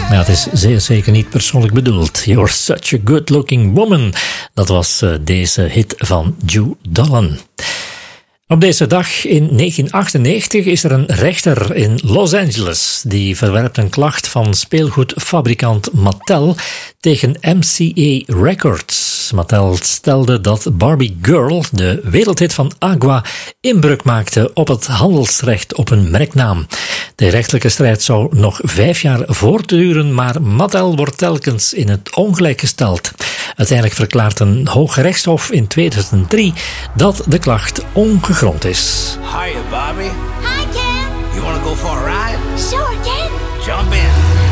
Maar het is zeer zeker niet persoonlijk bedoeld. You're such a good-looking woman. Dat was deze hit van Ju Dolan. Op deze dag in 1998 is er een rechter in Los Angeles die verwerpt een klacht van speelgoedfabrikant Mattel tegen MCA Records. Mattel stelde dat Barbie Girl, de wereldhit van Agua, inbreuk maakte op het handelsrecht op een merknaam. De rechtelijke strijd zou nog 5 jaar voortduren, maar Mattel wordt telkens in het ongelijk gesteld. Uiteindelijk verklaart een Hooggerechtshof in 2003 dat de klacht ongegrond is. Hiya, Bobby. Hi, Ken. You want to go for a ride? Sure, Ken. Jump in.